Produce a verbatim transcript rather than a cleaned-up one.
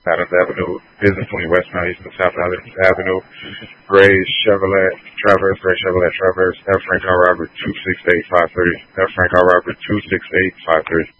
Adams Avenue, Business twenty West Mount East of South Adams Avenue, Gray Chevrolet Traverse, Gray Chevrolet Traverse, F. Frank R. Robert two six eight five three, F. Frank R. Robert two six eight five three.